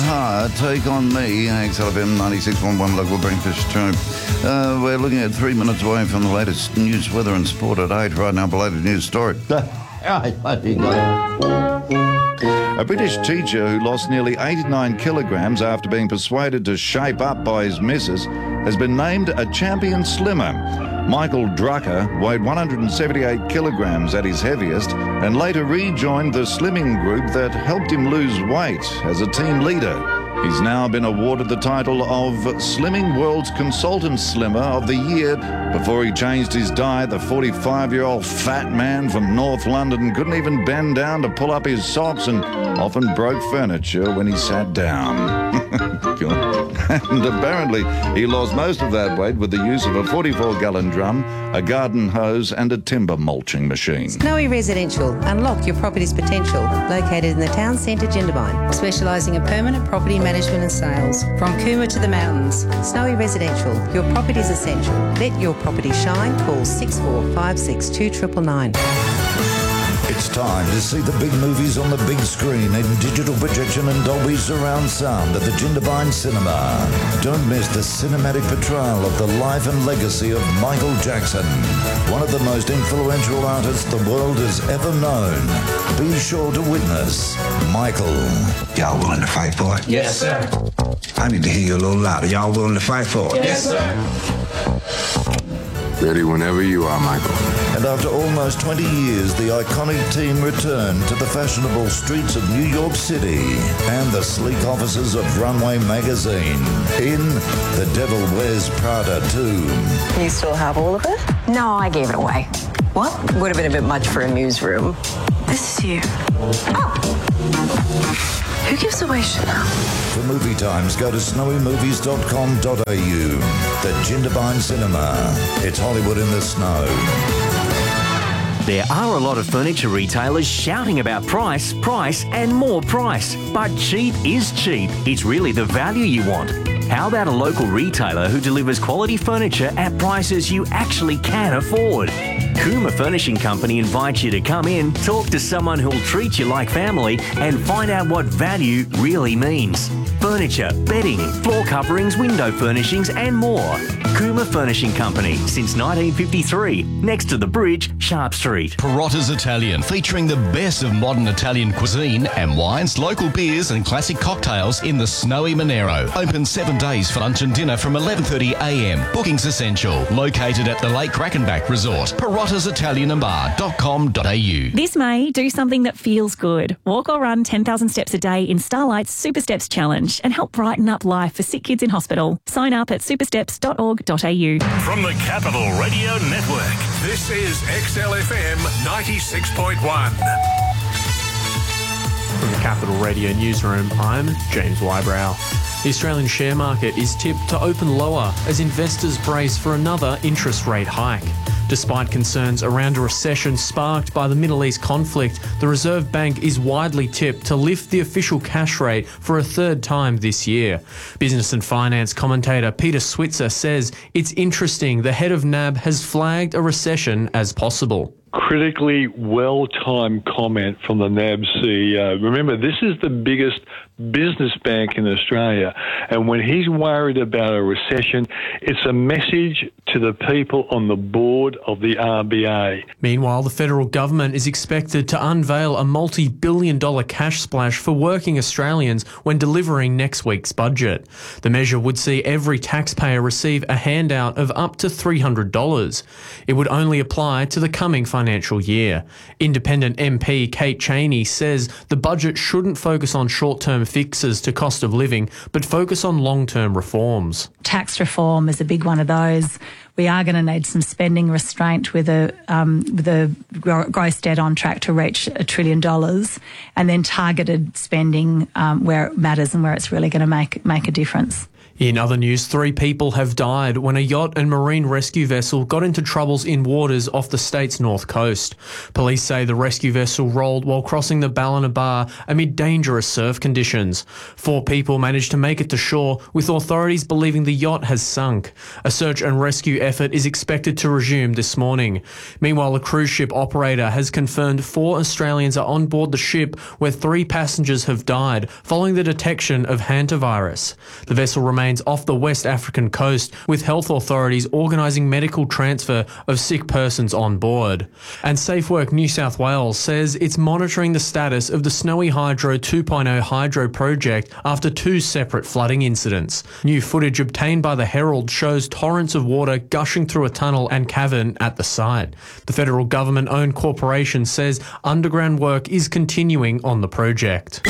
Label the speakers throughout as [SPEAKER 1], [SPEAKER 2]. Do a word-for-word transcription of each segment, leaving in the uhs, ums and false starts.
[SPEAKER 1] Ha take on me, X L F M ninety-six point one local breakfast show. Uh, we're looking at three minutes away from the latest news, weather and sport at eight. Right now, belated news story. A British teacher who lost nearly eighty-nine kilograms after being persuaded to shape up by his missus has been named a champion slimmer. Michael Drucker weighed one hundred seventy-eight kilograms at his heaviest and later rejoined the slimming group that helped him lose weight as a team leader. He's now been awarded the title of Slimming World's Consultant Slimmer of the Year. Before he changed his diet, the forty-five-year-old fat man from North London couldn't even bend down to pull up his socks and often broke furniture when he sat down. And apparently he lost most of that weight with the use of a forty-four gallon drum, a garden hose and a timber mulching machine.
[SPEAKER 2] Snowy Residential. Unlock your property's potential. Located in the town centre, Jindabyne. Specialising in permanent property management and sales. From Cooma to the mountains. Snowy Residential. Your property's essential. Let your property shine. Call six four five six two nine nine nine.
[SPEAKER 3] It's time to see the big movies on the big screen in digital projection and Dolby surround sound at the Jindabyne Cinema. Don't miss the cinematic portrayal of the life and legacy of Michael Jackson, one of the most influential artists the world has ever known. Be sure to witness Michael.
[SPEAKER 4] Y'all willing to fight for it?
[SPEAKER 5] Yes, sir.
[SPEAKER 4] I need to hear you a little louder. Y'all willing to fight for it?
[SPEAKER 5] Yes, sir.
[SPEAKER 6] Ready whenever you are, Michael.
[SPEAKER 3] And after almost twenty years, the iconic team returned to the fashionable streets of New York City and the sleek offices of Runway Magazine in The Devil Wears Prada two.
[SPEAKER 7] You still have all of it? No, I gave it away. What? Would have been a bit much for a newsroom. This is you. Oh! Who gives away Chanel?
[SPEAKER 3] For movie times, go to snowy movies dot com dot a u. The Jindabyne Cinema. It's Hollywood in the snow.
[SPEAKER 8] There are a lot of furniture retailers shouting about price, price and more price. But cheap is cheap. It's really the value you want. How about a local retailer who delivers quality furniture at prices you actually can afford? Cooma Furnishing Company invites you to come in, talk to someone who'll treat you like family and find out what value really means. Furniture, bedding, floor coverings, window furnishings and more. Cooma Furnishing Company, since nineteen fifty-three, next to the bridge, Sharp Street.
[SPEAKER 9] Perotta's Italian, featuring the best of modern Italian cuisine and wines, local beers and classic cocktails in the snowy Monero. Open seven days for lunch and dinner from eleven thirty a m. Bookings essential. Located at the Lake Crackenback Resort. Perotta's Italian and bar dot com dot a u.
[SPEAKER 10] This May, do something that feels good. Walk or run ten thousand steps a day in Starlight's Super Steps Challenge and help brighten up life for sick kids in hospital. Sign up at supersteps dot org dot a u.
[SPEAKER 11] From the Capital Radio Network, this is X L F M ninety-six point one.
[SPEAKER 12] From the Capital Radio Newsroom, I'm James Wybrow. The Australian share market is tipped to open lower as investors brace for another interest rate hike. Despite concerns around a recession sparked by the Middle East conflict, the Reserve Bank is widely tipped to lift the official cash rate for a third time this year. Business and finance commentator Peter Switzer says it's interesting the head of N A B has flagged a recession as possible.
[SPEAKER 13] Critically well-timed comment from the N A B C E O. Remember, this is the biggest business bank in Australia, and when he's worried about a recession, it's a message to the people on the board of the R B A.
[SPEAKER 12] Meanwhile, the federal government is expected to unveil a multi-billion dollar cash splash for working Australians when delivering next week's budget. The measure would see every taxpayer receive a handout of up to three hundred dollars. It would only apply to the coming financial year. Independent M P Kate Chaney says the budget shouldn't focus on short-term fixes to cost of living, but focus on long-term reforms.
[SPEAKER 14] Tax reform is a big one of those. We are going to need some spending restraint with a um, with a gross debt on track to reach a trillion dollars, and then targeted spending um, where it matters and where it's really going to make make a difference.
[SPEAKER 12] In other news, three people have died when a yacht and marine rescue vessel got into troubles in waters off the state's north coast. Police say the rescue vessel rolled while crossing the Ballina Bar amid dangerous surf conditions. Four people managed to make it to shore, with authorities believing the yacht has sunk. A search and rescue effort is expected to resume this morning. Meanwhile, a cruise ship operator has confirmed four Australians are on board the ship, where three passengers have died following the detection of hantavirus. The vessel remains off the West African coast, with health authorities organising medical transfer of sick persons on board. And SafeWork New South Wales says it's monitoring the status of the Snowy Hydro two point oh hydro project after two separate flooding incidents. New footage obtained by the Herald shows torrents of water gushing through a tunnel and cavern at the site. The federal government-owned corporation says underground work is continuing on the project.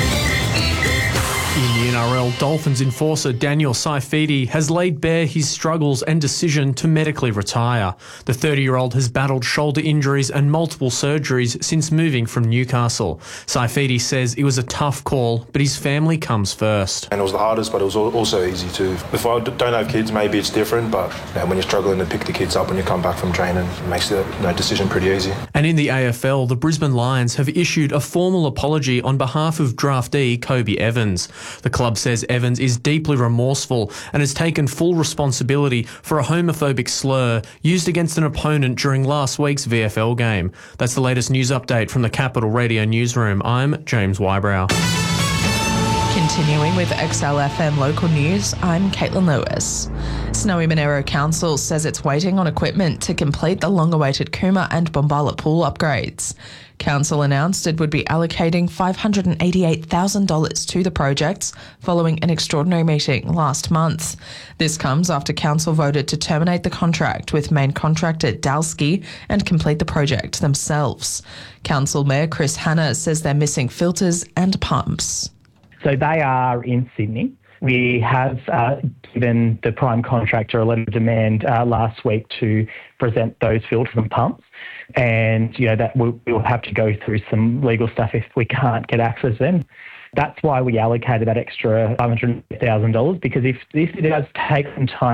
[SPEAKER 12] In the N R L, Dolphins enforcer Daniel Saifidi has laid bare his struggles and decision to medically retire. The thirty-year-old has battled shoulder injuries and multiple surgeries since moving from Newcastle. Saifidi says it was a tough call, but his family comes first.
[SPEAKER 5] And it was the hardest, but it was also easy too. If I don't have kids, maybe it's different, but you know, when you're struggling to pick the kids up when you come back from training, it makes the you know, decision pretty easy.
[SPEAKER 12] And in the A F L, the Brisbane Lions have issued a formal apology on behalf of draftee Kobe Evans. The club says Evans is deeply remorseful and has taken full responsibility for a homophobic slur used against an opponent during last week's V F L game. That's the latest news update from the Capital Radio newsroom. I'm James Wybrow.
[SPEAKER 6] Continuing with X L F M local news, I'm Caitlin Lewis. Snowy Monaro Council says it's waiting on equipment to complete the long-awaited Cooma and Bombala pool upgrades. Council announced it would be allocating five hundred eighty-eight thousand dollars to the projects following an extraordinary meeting last month. This comes after Council voted to terminate the contract with main contractor Dalsky and complete the project themselves. Council Mayor Chris Hanna says they're missing filters and pumps.
[SPEAKER 15] So they are in Sydney. We have uh, given the prime contractor a letter of demand uh, last week to present those filters and pumps. And, you know, that we'll, we'll have to go through some legal stuff if we can't get access to them. That's why we allocated that extra five hundred thousand dollars, because if, if it does take some time